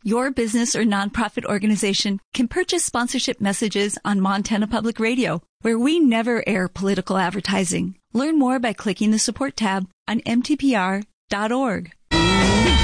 Your business or nonprofit organization can purchase sponsorship messages on Montana Public Radio, where we never air political advertising. Learn more by clicking the support tab on mtpr.org.